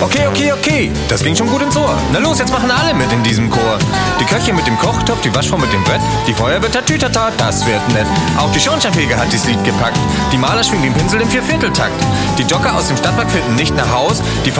Okay. Das ging schon gut ins Ohr. Na los, jetzt machen alle mit in diesem Chor. Die Köche mit dem Kochtopf, die Waschfrau mit dem Brett, die Feuerwehr tatütata, das wird nett. Auch die Schornsteinfeger hat dieses Lied gepackt. Die Maler schwingen den Pinsel im Viervierteltakt. Die Jogger aus dem Stadtpark finden nicht nach Haus. Die